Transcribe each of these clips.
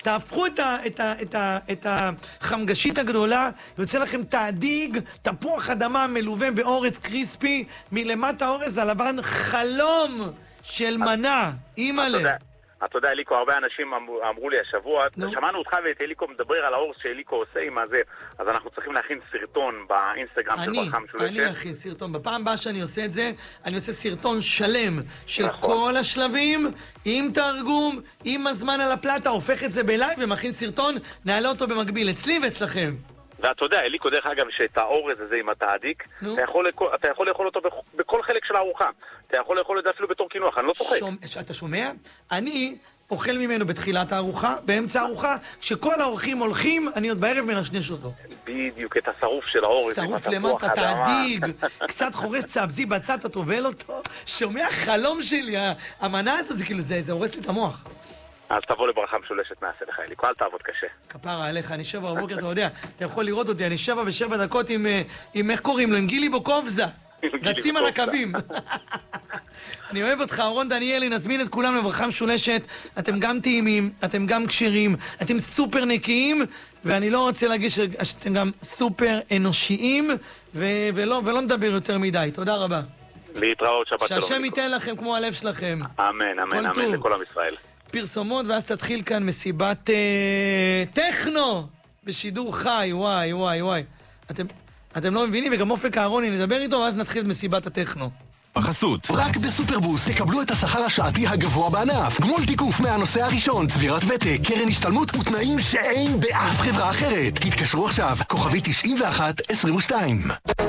תהפכו את החמגשית הגדולה, יוצא לכם תעדיג, תפוח אדמה מלווה באורז קריספי, מלמטה האורז הלבן, חלום של מנה, אימא'לה. אתה יודע, אליקו, הרבה אנשים אמרו לי השבוע, שמענו אותך ואת אליקו מדבר על האורס שאליקו עושה עם הזה, אז אנחנו צריכים להכין סרטון באינסטגרם של ברכה משולשת. אני אכין סרטון. בפעם הבאה שאני עושה את זה, אני עושה סרטון שלם של כל השלבים, עם תרגום, עם הזמן על הפלטה, הופך את זה בלייב ומכין סרטון, נעלה אותו במקביל אצלי ואצלכם. ואתה יודע, אליקו, דרך אגב, שאת האורז הזה עם התעדיק, אתה יכול לאכול אותו בכל חלק של הארוחה. אתה יכול לאכול את זה אפילו בתור קינוח, אני לא צוחק. אתה שומע? אני אוכל ממנו בתחילת הארוחה, באמצע הארוחה, כשכל האורחים הולכים, אני עוד בערב מנשנש אותו. בדיוק, את השרוף של האורז. שרוף למטה, תעדיג, קצת חורש צעבזי בצד, אתה תובל אותו. שומע, חלום שלי, המנה הזו, זה כאילו, זה הורס לי את המוח. אז תבוא לברכה משולשת, נעשה לך, אליקו, אל תעבוד קשה. כפרה עליך, אני 7 בבוקר, אתה יודע, אתה יכול לראות אותי, אני 7:07 עם איך קוראים לו, עם גילי בוקובזה. רצים על הקווים. אני אוהב אותך, אורון דניאלי, נזמין את כולם לברכה משולשת. אתם גם טעימים, אתם גם קשירים, אתם סופר נקיים, ואני לא רוצה להגיד שאתם גם סופר אנושיים, ולא נדבר יותר מדי. תודה רבה. להתראות, שבת שלום. שהשם ייתן לכם כמו הלב שלכם. אמן, אמן, אמן, לכל עם ישראל. פרסומות, ואז תתחיל כאן מסיבת טכנו בשידור חי. וואי, וואי, וואי. אתם לא מבינים, וגם אופק אהרוני נדבר איתו, ואז נתחיל את מסיבת הטכנו. בחסות. רק בסופרבוסט תקבלו את השכר השעתי הגבוה בענף. גמול תיקוף מהנושא הראשון, צבירת ותק, קרן השתלמות ותנאים שאין באף חברה אחרת. התקשרו עכשיו, כוכבי 9122.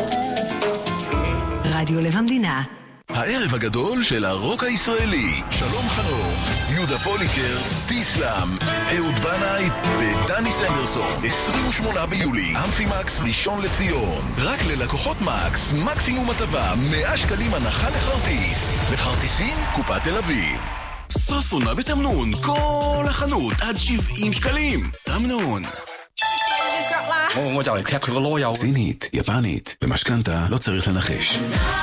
רדיו לב המדינה. הערב הגדול של הרוק הישראלי. שלום חנוך, יהודה פוליקר, טיסלאם, אהוד בנאי ודני סנדרסון. 28 ביולי, אמפי מקס ראשון לציון. רק ללקוחות מקס, מקסימום הטבה, 100 שקלים הנחה לכרטיס. לכרטיסים, קופת תל אביב. סוף עונה בתמנון, כל החנות עד 70 שקלים. תמנון. סינית, יפנית, במשכנתה לא צריך לנחש.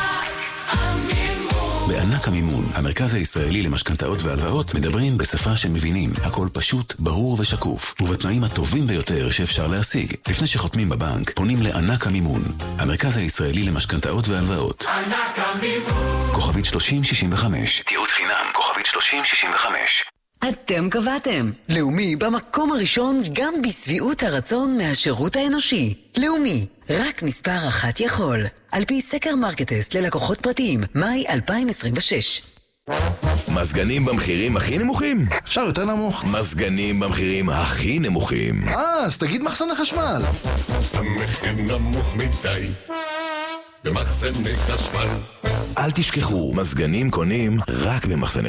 בענק המימון, המרכז הישראלי למשכנתאות והלוואות, מדברים בשפה שמבינים, הכל פשוט, ברור ושקוף, ובתנאים הטובים ביותר שאפשר להשיג. לפני שחותמים בבנק, פונים לענק המימון, המרכז הישראלי למשכנתאות והלוואות. ענק המימון. כוכבית 3065. תיעוץ חינם, כוכבית 3065. אתם קבעתם. לאומי במקום הראשון גם בסביעות הרצון מהשירות האנושי. לאומי, רק מספר אחת יכול. על פי סקר מרקטסט ללקוחות פרטיים, מאי 2026. מזגנים במחירים הכי נמוכים? אפשר יותר נמוך. מזגנים במחירים הכי נמוכים. אז תגיד מחסן החשמל. המחיר נמוך מדי במחסני חשמל. אל תשכחו, מזגנים קונים רק במחסני